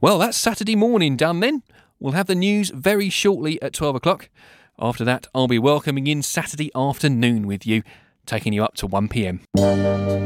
Well, that's Saturday morning done then. We'll have the news very shortly at 12 o'clock. After that, I'll be welcoming in Saturday afternoon with you, taking you up to 1 p.m.